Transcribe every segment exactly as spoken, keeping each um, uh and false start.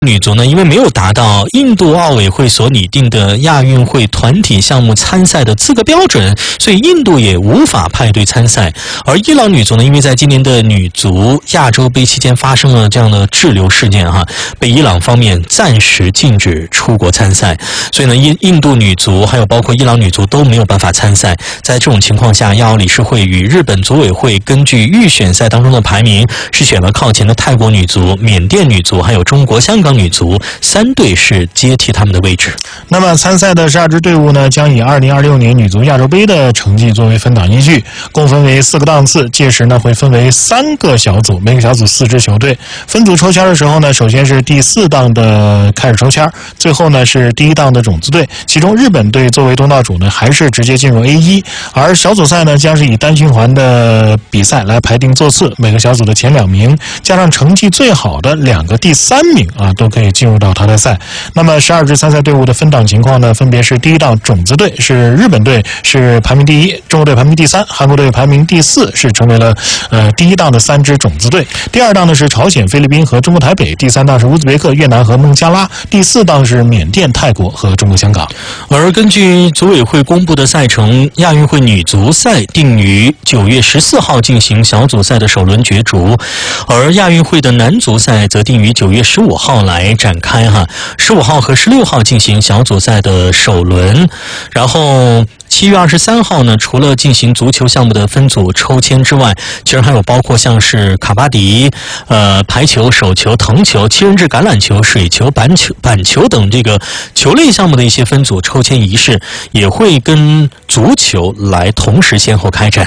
女足呢，因为没有达到印度奥委会所拟定的亚运会团体项目参赛的资格标准，所以印度也无法派队参赛。而伊朗女足呢，因为在今年的女足亚洲杯期间发生了这样的滞留事件哈，被伊朗方面暂时禁止出国参赛，所以呢，印印度女足还有包括伊朗女足都没有办法参赛。在这种情况下，亚奥理事会与日本组委会根据预选赛当中的排名，是选了靠前的泰国女足、缅甸女足还有中国香港女足三队是接替他们的位置。 那么参赛的十二支队伍呢，将以二零二六年女足亚洲杯的成绩作为分档依据，共分为四个档次。届时呢，会分为三个小组，每个小组四支球队。分组抽签的时候呢，首先是第四档的开始抽签，最后呢是第一档的种子队。其中日本队作为东道主呢，还是直接进入 A 一，而小组赛呢将是以单循环的比赛来排定座次，每个小组的前两名加上成绩最好的两个第三名啊，都可以进入到淘汰赛。那么十二支参赛队伍的分档情况呢，分别是第一档种子队是日本队，是排名第一，中国队排名第三，韩国队排名第四，是成为了呃第一档的三支种子队。第二档呢是朝鲜、菲律宾和中国台北，第三档是乌兹别克、越南和孟加拉，第四档是缅甸、泰国和中国香港。 而根据组委会公布的赛程，亚运会女足赛定于九月十四号进行小组赛的首轮角逐，而亚运会的男足赛则定于九月十五号来展开哈，十五号和十六号进行小组赛的首轮，然后七月二十三号呢，除了进行足球项目的分组抽签之外，其实还有包括像是卡巴迪、呃排球、手球、藤球、七人制橄榄球、水球、板球、板球等这个球类项目的一些分组抽签仪式，也会跟足球来同时先后开展。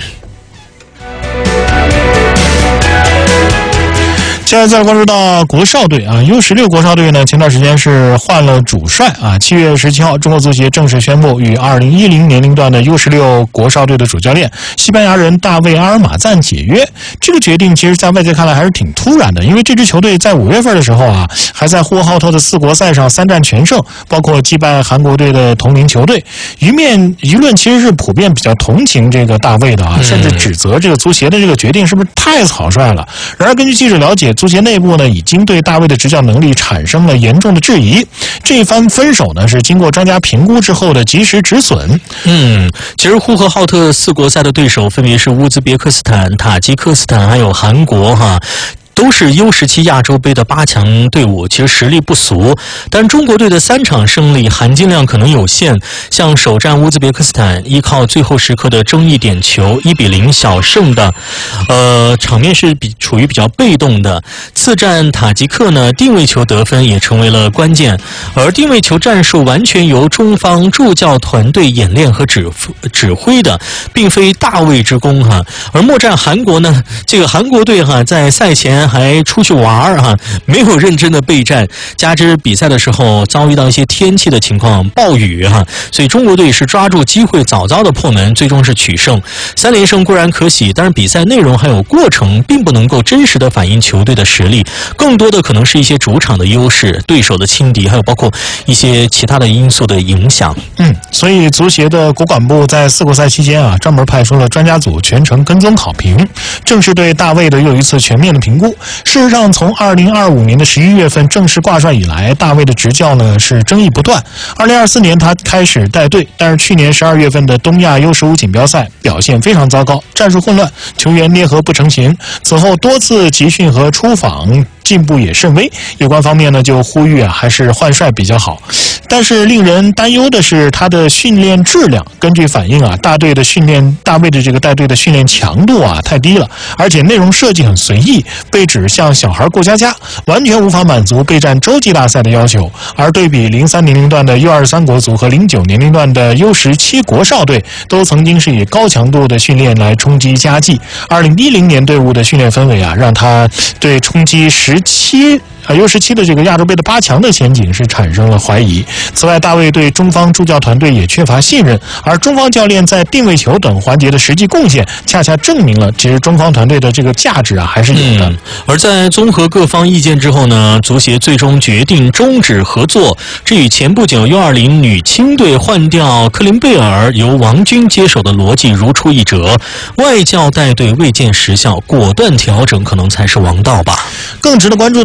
现在再关注到国少队啊 ，U 十六 国少队呢，前段时间是换了主帅啊。七月十七号，中国足协正式宣布与二零一零年龄段的 U 十六 国少队的主教练西班牙人大卫阿尔马赞解约。这个决定其实在外界看来还是挺突然的，因为这支球队在五月份的时候啊，还在呼和浩特的四国赛上三战全胜，包括击败韩国队的同龄球队。舆面舆论其实是普遍比较同情这个大卫的啊，甚至指责这个足协的这个决定是不是太草率了。然而根据记者了解，足协内部呢已经对大卫的执教能力产生了严重的质疑，这一番分手呢是经过专家评估之后的及时止损。 嗯，其实呼和浩特四国赛的对手分别是乌兹别克斯坦、塔吉克斯坦还有韩国哈。都是 U 十七 亚洲杯的八强队伍，其实实力不俗，但中国队的三场胜利含金量可能有限。像首战乌兹别克斯坦，依靠最后时刻的争议点球一比零小胜的，呃，场面是比处于比较被动的。次战塔吉克呢，定位球得分也成为了关键，而定位球战术完全由中方助教团队演练和指指挥的，并非大卫之功哈。而末战韩国呢，这个韩国队哈在赛前还出去玩哈，没有认真的备战，加之比赛的时候遭遇到一些天气的情况，暴雨哈，所以中国队是抓住机会早早的破门，最终是取胜。三连胜固然可喜，但是比赛内容还有过程，并不能够真实的反映球队的实力，更多的可能是一些主场的优势、对手的轻敌，还有包括一些其他的因素的影响。 嗯，所以足协的国管部在四国赛期间啊，专门派出了专家组全程跟踪考评，正是对大卫的又一次全面的评估。事实上，从二零二五年的十一月份正式挂帅以来，大卫的执教呢是争议不断。二零二四年他开始带队，但是去年十二月份的东亚 U 十五锦标赛表现非常糟糕，战术混乱，球员捏合不成型。此后多次集训和出访进步也甚微，有关方面呢就呼吁啊，还是换帅比较好。但是令人担忧的是他的训练质量。根据反映啊，大队的训练，大卫的这个带队的训练强度啊太低了，而且内容设计很随意，被指像小孩过家家，完全无法满足备战洲际大赛的要求。而对比零三年龄段的 U 二十三 国足和零九年龄段的 U 十七 国少队，都曾经是以高强度的训练来冲击佳绩。二零一零年队伍的训练氛围啊，让他对冲击十七啊 U 十七 的这个亚洲杯的八强的前景是产生了怀疑。此外，大卫对中方助教团队也缺乏信任，而中方教练在定位球等环节的实际贡献，恰恰证明了其实中方团队的这个价值啊还是有的。 嗯、而在综合各方意见之后呢，足协最终决定终止合作。这与前不久 U 二十 女青队换掉科林贝尔由王军接手的逻辑如出一辙。外教带队未见实效，果断调整可能才是王道吧。 更值得关注的是呢，其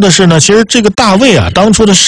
其实这个大卫啊，当初的